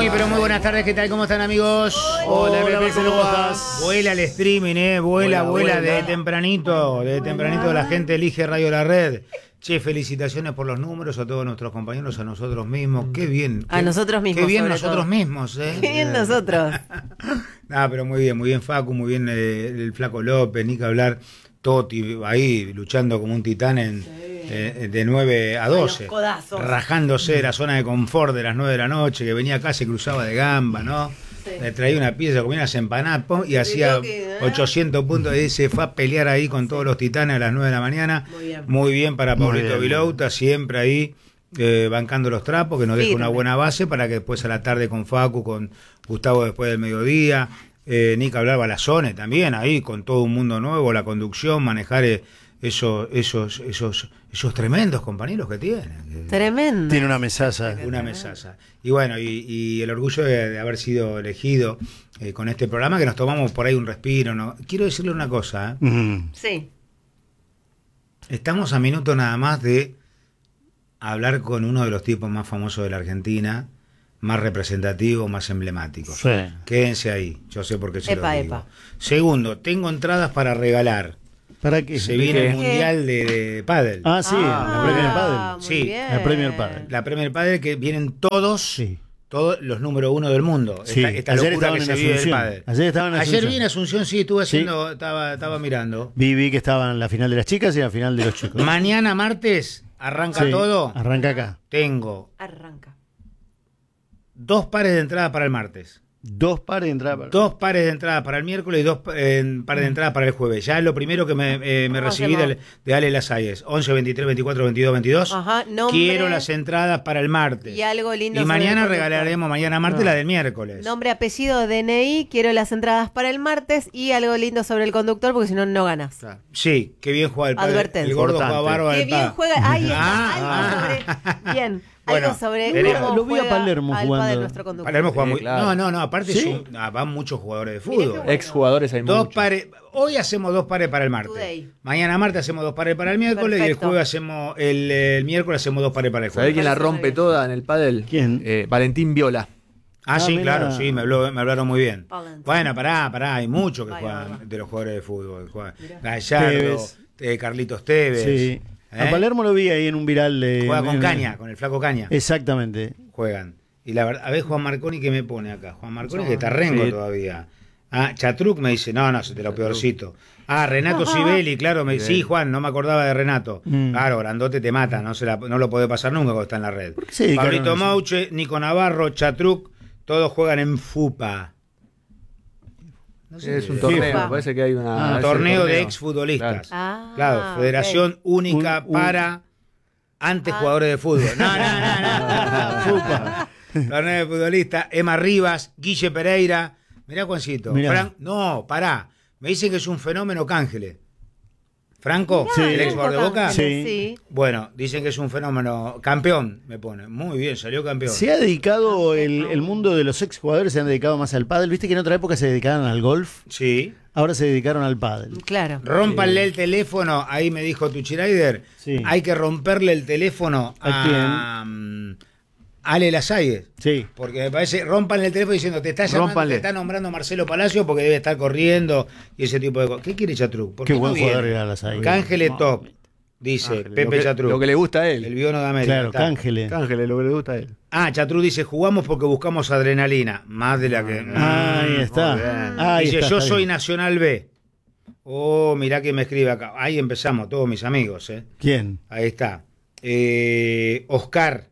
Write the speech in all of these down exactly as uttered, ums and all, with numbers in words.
Muy, pero muy buenas tardes, ¿qué tal? ¿Cómo están, amigos? Hola, Hola Pepe, ¿cómo estás? Vuela el streaming, ¿eh? Vuela, vuela, vuela de tempranito, de tempranito la gente elige Radio La Red. Che, felicitaciones por los números a todos nuestros compañeros, a nosotros mismos. Qué bien. A qué, nosotros mismos. Qué bien sobre nosotros todo. mismos, ¿eh? Qué bien nosotros. Ah, pero muy bien, muy bien Facu, muy bien eh, el Flaco López, ni que hablar, Toti ahí luchando como un titán en, sí. eh, de nueve a doce. Rajándose de la zona de confort de las nueve de la noche, que venía acá, se cruzaba de gamba, ¿no? Sí. Le traía una pieza, comía unas empanadas pum, y hacía toque, ¿eh? ochocientos puntos y se fue a pelear ahí con sí. todos los titanes a las nueve de la mañana. Muy bien, Muy bien para Pablito Vilouta, siempre ahí eh, bancando los trapos, que nos deja una buena base para que después a la tarde con Facu, con Gustavo después del mediodía, eh, Nica hablar Balazones también, ahí con todo un mundo nuevo, la conducción, manejar eh, esos, esos, esos, esos tremendos compañeros que tienen. Tremendo. Tiene una mesaza. Una mesaza. Y bueno, y, y el orgullo de, de haber sido elegido eh, con este programa, que nos tomamos por ahí un respiro, ¿no? Quiero decirle una cosa, ¿eh? Mm. Sí. Estamos a minutos nada más de hablar con uno de los tipos más famosos de la Argentina, más representativos, más emblemáticos. Sí. Quédense ahí, yo sé por qué se epa, lo digo. Epa. Segundo, tengo entradas para regalar. ¿Para qué? Se viene ¿Qué? el Mundial de, de Pádel. Ah, sí, ah, la Premier Padel. Sí, bien. la Premier Padel. La Premier Padel, que vienen todos, sí. todos los número uno del mundo. Sí. Esta, esta Ayer locura estaban que en se vive del Asunción. pádel. Ayer estaban en Asunción. Ayer vi en Asunción, sí, estuve haciendo, sí. estaba, estaba mirando. Vi, vi que estaban en la final de las chicas y en la final de los chicos. Mañana martes arranca sí. todo. Arranca acá. Tengo Arranca. dos pares de entrada para el martes. Dos pares de entrada para... Dos pares de entrada para el miércoles y dos eh, pares de entrada para el jueves. Ya es lo primero que me, eh, me recibí de, de Ale Lasalles. once, veintitrés, veinticuatro, veintidós, veintidós. Ajá, nombre, quiero las entradas para el martes. Y algo lindo. Y mañana regalaremos, mañana martes, no. la del miércoles. Nombre, apellido, D N I, quiero las entradas para el martes y algo lindo sobre el conductor, porque si no, no ganas. Claro. Sí, qué bien juega el padre. Advertencia. El gordo juega bárbaro. Qué bien juega. Ahí está, ah, algo sobre... Bien. Bueno, algo sobre veremos. Lo vi a Palermo jugando. Palermo juega muy... Sí, claro. No, no, no, aparte ¿Sí? son, ah, van muchos jugadores de fútbol. Ex jugadores hay dos muchos. pares. Hoy hacemos dos pares para el martes. Today. Mañana martes hacemos dos pares para el miércoles. Perfecto. Y el jueves hacemos el, el miércoles hacemos dos pares para el jueves. ¿Sabés quién la rompe toda en el pádel? ¿Quién? Eh, Valentín Viola. Ah, Ah, sí, mira. claro, sí, me, habló, me hablaron muy bien. Valentín. Bueno, pará, pará, hay muchos que Vaya, juegan vaya. de los jugadores de fútbol. Juegan Gallardo, Tevez. eh, Carlitos Tevez. Sí. ¿eh? A Palermo lo vi ahí en un viral de... Juega con en- Caña, con el flaco Caña. Exactamente. Juegan. Y la verdad, a ver Juan Marconi que me pone acá. Juan Marconi que está rengo Sí. todavía. Ah, Chatruc me dice, no, no, se te lo peorcito. Ah, Renato Sibeli, claro, me dice, sí, Juan, no me acordaba de Renato. Mm. Claro, grandote te mata, no se la, no lo puede pasar nunca cuando está en la red. ¿Por qué se dedicaron Pablito a eso? Mauche, Nico Navarro, Chatruc, todos juegan en FUPA. No sé Es qué un es. torneo, FIFA. me parece que hay una... Un Ah, es el torneo de exfutbolistas. Ah, Claro, Federación ok. Única Un- un- para antes Ah. jugadores de fútbol. No, no, no, no. Fupa. Torneo de futbolistas, Emma Rivas, Guille Pereira. Mirá, Juancito. Mirá. Fran- no, pará. Me dicen que es un fenómeno Cángele. ¿Franco? Sí. ¿El ex jugador de Boca? Sí. Sí. Bueno, dicen que es un fenómeno. Campeón, me pone. Muy bien, salió campeón. Se ha dedicado, el, el mundo de los ex jugadores se han dedicado más al pádel. Viste que en otra época se dedicaban al golf, Sí. ahora se dedicaron al pádel. Claro. Rómpanle el teléfono, ahí me dijo Tuchiraider. Sí. Hay que romperle el teléfono ¿A a, mm, Ale Lasalle. Sí. Porque me parece, rompanle el teléfono diciendo, te está llamando, Rómpanle. te está nombrando Marcelo Palacio porque debe estar corriendo y ese tipo de cosas. ¿Qué quiere Chatruc? ¿Por Qué no buen viene? jugador era Lasalle. Cángele top, dice Ángeles, Pepe lo que, Chatruc. lo que le gusta a él. El biono de América. Claro, está. Cángele. Ángeles, lo que le gusta a él. Ah, Chatruc dice, jugamos porque buscamos adrenalina. Más de la que... Ahí está. Muy bien. Ahí dice, está, yo está soy bien. Nacional B. Oh, mirá que me escribe acá. Ahí empezamos, todos mis amigos, ¿eh? ¿Quién? Ahí está. Eh, Oscar,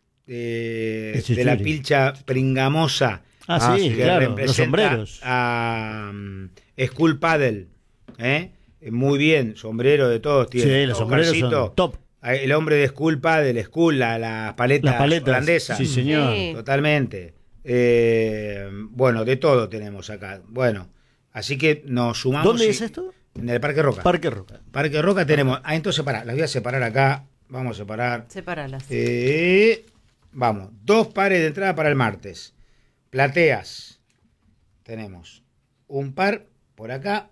eh, Ese de la Churi. Pilcha Pringamosa. Ah, Ah, sí, sí, que claro, representa los sombreros. A um, School Paddle. ¿eh? Muy bien, sombrero de todos tiene. Sí, los sombreros Oscarcito, son top. el hombre de School Paddle, School, la, las paletas, Las paletas. holandesas. Sí, señor. Sí. Totalmente. Eh, bueno, de todo tenemos acá. Bueno, así que nos sumamos. ¿Dónde y- es esto? En el Parque Roca. Parque Roca. Parque Roca tenemos. Ah, entonces, pará, las voy a separar acá. Vamos a separar. Separalas. Eh, vamos, dos pares de entrada para el martes. Plateas. Tenemos un par por acá.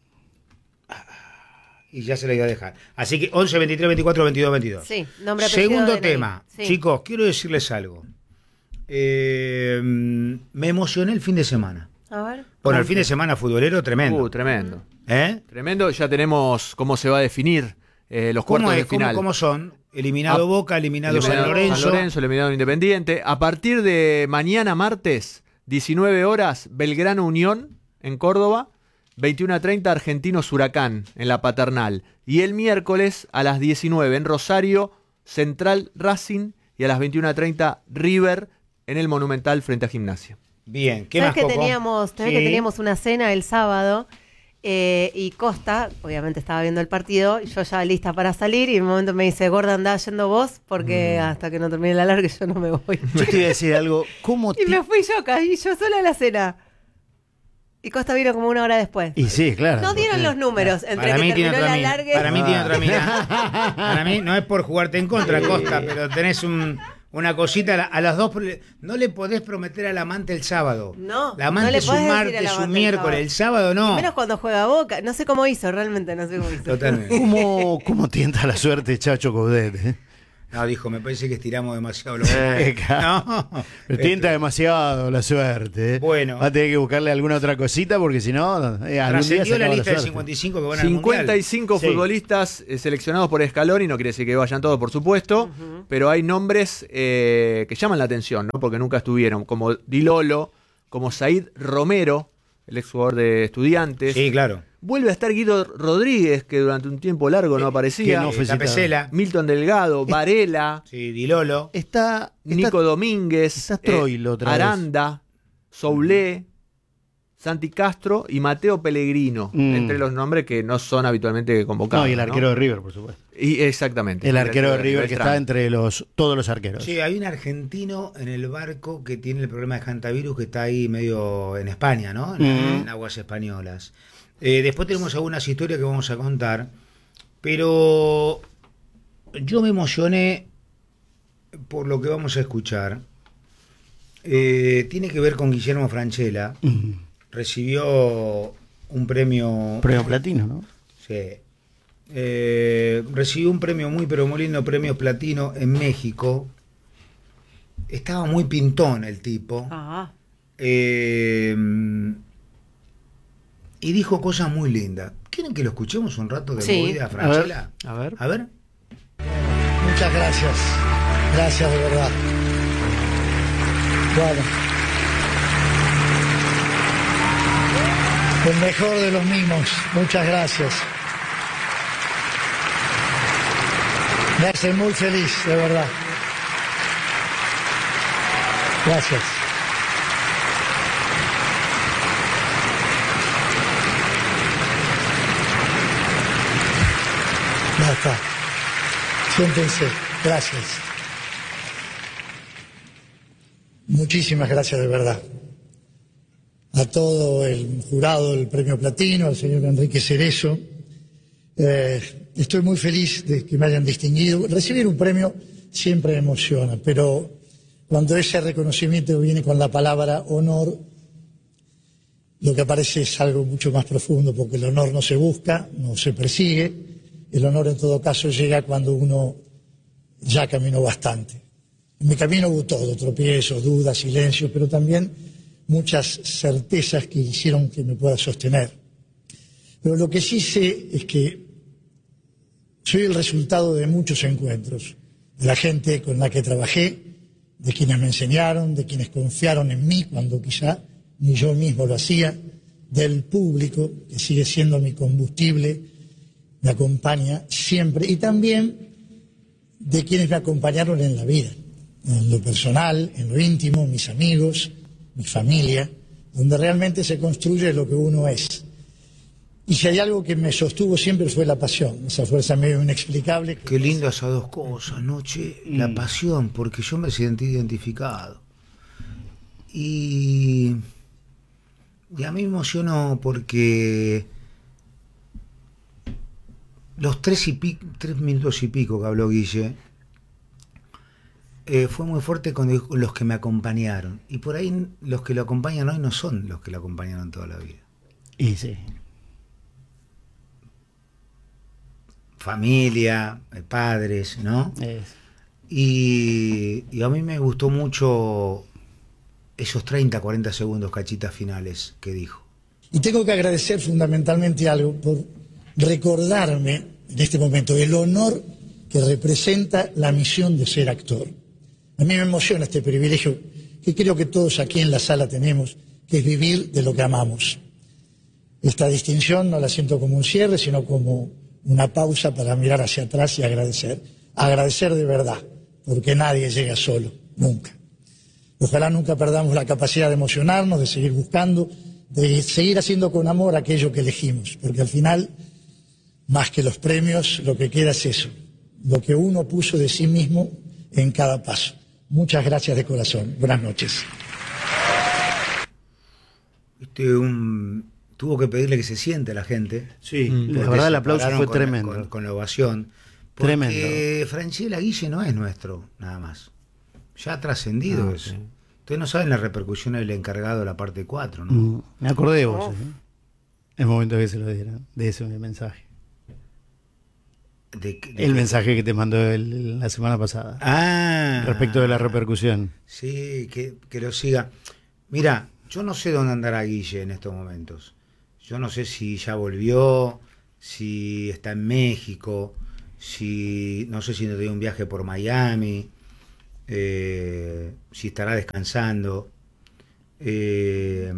Y ya se la iba a dejar. Así que once, veintitrés, veinticuatro, veintidós, veintidós. Sí, nombre, apellido, Segundo D N I. tema. Sí. Chicos, quiero decirles algo. Eh, me emocioné el fin de semana. A ver. Bueno, el fin de semana futbolero tremendo. Uh, tremendo. ¿Eh? Tremendo. Ya tenemos cómo se va a definir eh, los ¿Cómo, cuartos es? de final. ¿Cómo, cómo son? Eliminado Ah, Boca, eliminado, eliminado San Lorenzo. San Lorenzo, eliminado Independiente. A partir de mañana martes, diecinueve horas, Belgrano Unión en Córdoba, veintiuno a treinta Argentinos Huracán en la Paternal. Y el miércoles a las diecinueve en Rosario, Central Racing, y a las veintiuno a treinta River en el Monumental frente a Gimnasia. Bien, ¿qué ¿Sabes más, que Coco? teníamos, ¿sabés Sí. que teníamos una cena el sábado? Eh, y Costa, obviamente estaba viendo el partido, y yo ya lista para salir, y en un momento me dice, Gorda, andá yendo vos, porque Mm. hasta que no termine la larga yo no me voy. Yo te iba a decir algo. ¿Cómo Y ti- me fui yo, caí yo sola a la cena. Y Costa vino como una hora después. Y sí, claro. No dieron porque- los números, entre Para que mí tiene terminó otra la mina. larga. Para mí Ah. tiene otra mina. Para mí no es por jugarte en contra, Costa, pero tenés un, una cosita a, la- a las dos. No le podés prometer al amante el sábado. No, La amante no le es podés un decir martes, al amante un el miércoles. El sábado no. Menos cuando juega Boca. No sé cómo hizo, realmente no sé cómo hizo. Totalmente. ¿Cómo, ¿Cómo tienta la suerte Chacho Coudet? eh? No, dijo, me parece que estiramos demasiado los Eh, No. Pero tienta demasiado la suerte. eh. Bueno. Va a tener que buscarle alguna otra cosita porque si no, eh, algún día se Trascendió la acaba lista de suerte. cincuenta y cinco que van al cincuenta y Mundial. cinco Sí. futbolistas eh, seleccionados por Scaloni, no quiere decir que vayan todos, por supuesto, pero hay nombres eh, que llaman la atención, ¿no? Porque nunca estuvieron, como Di Lolo, como Said Romero, el exjugador de Estudiantes. Sí, claro. Vuelve a estar Guido Rodríguez, que durante un tiempo largo no aparecía. que no fue La citado. Pesela. Milton Delgado, Varela, Sí, Dilolo. Está, está- Nico Domínguez, está Troilo otra vez. Aranda, Soulé, Santi Castro y Mateo Pellegrino, Mm. entre los nombres que no son habitualmente convocados. No, y el ¿no? arquero de River, por supuesto. Y exactamente. El arquero de River que Beltrán. está entre los todos los arqueros. Sí, hay un argentino en el barco que tiene el problema de hantavirus que está ahí medio en España, ¿no? En, Mm. en aguas españolas. Eh, después tenemos algunas historias que vamos a contar, pero yo me emocioné por lo que vamos a escuchar. Eh, tiene que ver con Guillermo Francella. Mm. Recibió un premio... Premio platino, ¿no? Sí. Eh, recibió un premio muy, pero muy lindo, premio platino en México. Estaba muy pintón el tipo. Ah, Eh, y dijo cosas muy lindas. ¿Quieren que lo escuchemos un rato de Sí. movida, Francella? A ver. A ver. Muchas gracias, gracias de verdad. Bueno, el mejor de los mimos, muchas gracias. Me hace muy feliz, de verdad. Gracias. Ya está. Siéntense. Gracias. Muchísimas gracias de verdad. A todo el jurado del Premio Platino, al señor Enrique Cerezo. Eh, estoy muy feliz de que me hayan distinguido. Recibir un premio siempre me emociona, pero cuando ese reconocimiento viene con la palabra honor, lo que aparece es algo mucho más profundo, porque el honor no se busca, no se persigue. El honor en todo caso llega cuando uno ya caminó bastante. En mi camino hubo todo, tropiezos, dudas, silencio, pero también muchas certezas que hicieron que me pueda sostener. Pero lo que sí sé es que soy el resultado de muchos encuentros, de la gente con la que trabajé, de quienes me enseñaron, de quienes confiaron en mí cuando quizá ni yo mismo lo hacía, del público, que sigue siendo mi combustible, me acompaña siempre, y también de quienes me acompañaron en la vida, en lo personal, en lo íntimo, mis amigos, mi familia, donde realmente se construye lo que uno es. Y si hay algo que me sostuvo siempre fue la pasión, esa fuerza medio inexplicable. Qué lindo esas dos cosas, ¿no, che? La pasión, porque yo me sentí identificado. Y, y a mí me emocionó porque los tres, y pico, tres minutos y pico que habló Guille, eh, fue muy fuerte con los que me acompañaron. Y por ahí los que lo acompañan hoy no son los que lo acompañaron toda la vida. Y sí. Familia, eh, padres, ¿no? Es. Y, y a mí me gustó mucho esos treinta, cuarenta segundos, cachitas finales que dijo. Y tengo que agradecer fundamentalmente algo por recordarme en este momento el honor que representa la misión de ser actor. A mí me emociona este privilegio que creo que todos aquí en la sala tenemos, que es vivir de lo que amamos. Esta distinción no la siento como un cierre, sino como una pausa para mirar hacia atrás y agradecer. Agradecer de verdad, porque nadie llega solo, nunca. Ojalá nunca perdamos la capacidad de emocionarnos, de seguir buscando, de seguir haciendo con amor aquello que elegimos, porque al final, más que los premios, lo que queda es eso, lo que uno puso de sí mismo en cada paso. Muchas gracias de corazón. Buenas noches. Este, un, tuvo que pedirle que se siente la gente. Sí, la verdad el aplauso fue con, tremendo. Con, con la ovación. Porque Tremendo. Francella Guille no es nuestro, nada más. Ya ha trascendido Ah, eso. sí. Ustedes no saben la repercusión del encargado de la parte cuatro, ¿no? Mm, me acordé de vos, Oh. ¿eh? El momento que se lo dieron, de ese mensaje. De, de, El mensaje que te mandó el, la semana pasada. Ah. Respecto de la repercusión. Sí, que, que lo siga. Mira, yo no sé dónde andará Guille en estos momentos. Yo no sé si ya volvió, si está en México, si no sé si no tiene un viaje por Miami, eh, si estará descansando. Eh,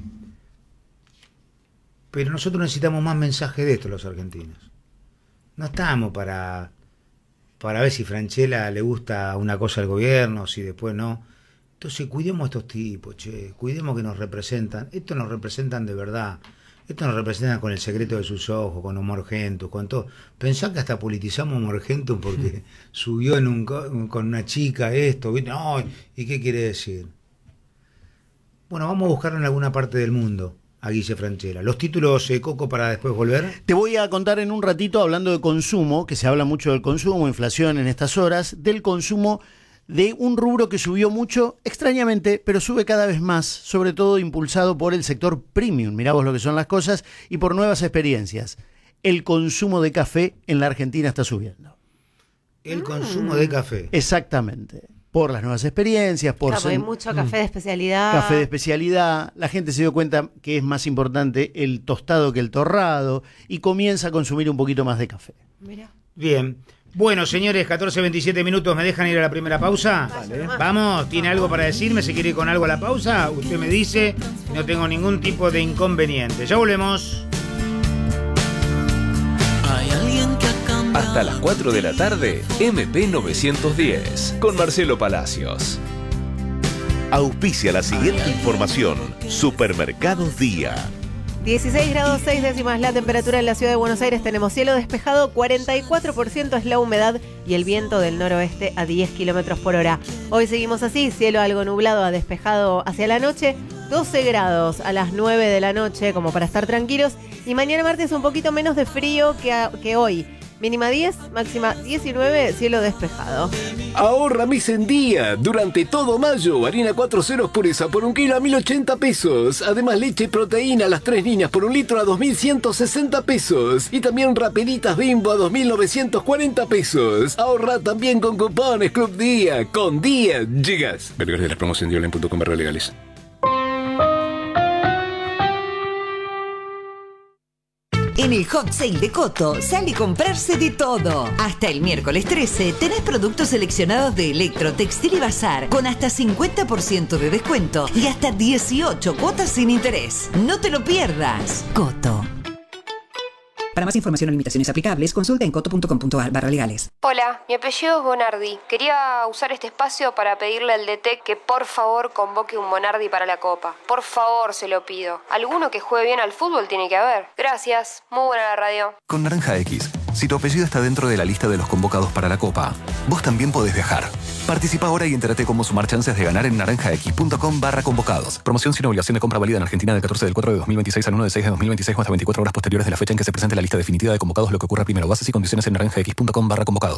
pero nosotros necesitamos más mensajes de esto, los argentinos. No estamos para, para ver si Francella le gusta una cosa al gobierno, si después no. Entonces cuidemos a estos tipos, che, cuidemos que nos representan. Estos nos representan de verdad. Estos nos representan con el secreto de sus ojos, con Humor Gentus, con todo. Pensá que hasta politizamos Humor Gentus porque subió en un, con una chica esto, ¿viste? No, ¿y qué quiere decir? Bueno, vamos a buscarlo en alguna parte del mundo a Guille Francella. Los títulos, eh, Coco, para después volver. Te voy a contar en un ratito, hablando de consumo, que se habla mucho del consumo, inflación en estas horas, del consumo de un rubro que subió mucho, extrañamente, pero sube cada vez más, sobre todo impulsado por el sector premium, mirá vos lo que son las cosas, y por nuevas experiencias. El consumo de café en la Argentina está subiendo. El consumo de café. Exactamente. Por las nuevas experiencias, por Claro, hay sen- mucho café de especialidad. café de especialidad, la gente se dio cuenta que es más importante el tostado que el torrado y comienza a consumir un poquito más de café. Mirá. Bien. Bueno, señores, catorce veintisiete minutos, ¿me dejan ir a la primera pausa? Vale. Vamos, ¿tiene algo para decirme? ¿Se quiere ir con algo a la pausa? Usted me dice, no tengo ningún tipo de inconveniente. Ya volvemos. Hasta las cuatro de la tarde, M P novecientos diez, con Marcelo Palacios. Auspicia la siguiente información. Supermercados Día. dieciséis grados seis décimas la temperatura en la ciudad de Buenos Aires. Tenemos cielo despejado, cuarenta y cuatro por ciento es la humedad y el viento del noroeste a diez kilómetros por hora. Hoy seguimos así, cielo algo nublado a despejado hacia la noche, doce grados a las nueve de la noche como para estar tranquilos. Y mañana martes un poquito menos de frío que, a, que hoy. Mínima diez, máxima diecinueve, cielo despejado. Ahorra mes en día. Durante todo mayo, harina cuatro ceros pureza por un kilo a mil ochenta pesos. Además, leche y proteína a las tres líneas por un litro a dos mil ciento sesenta pesos. Y también rapeditas Bimbo a dos mil novecientos cuarenta pesos. Ahorra también con cupones Club Día. Con Día llegas. Vergara de la promoción de online punto com barra legales. En el Hot Sale de Coto sale a comprarse de todo. Hasta el miércoles trece tenés productos seleccionados de Electro, Textil y Bazar con hasta cincuenta por ciento de descuento y hasta dieciocho cuotas sin interés. No te lo pierdas. Coto. Para más información o limitaciones aplicables, consulta en coto punto com punto ar barra legales. Hola, mi apellido es Bonardi. Quería usar este espacio para pedirle al D T que por favor convoque un Bonardi para la Copa. Por favor, se lo pido. Alguno que juegue bien al fútbol tiene que haber. Gracias. Muy buena la radio. Con Naranja X, si tu apellido está dentro de la lista de los convocados para la Copa, vos también podés viajar. Participa ahora y entérate cómo sumar chances de ganar en naranja x punto com barra convocados. Promoción sin obligación de compra válida en Argentina del catorce del cuatro de dos mil veintiséis al uno del seis de dos mil veintiséis o hasta veinticuatro horas posteriores de la fecha en que se presente la lista definitiva de convocados, lo que ocurra primero. Bases y condiciones en naranja x punto com barra convocados.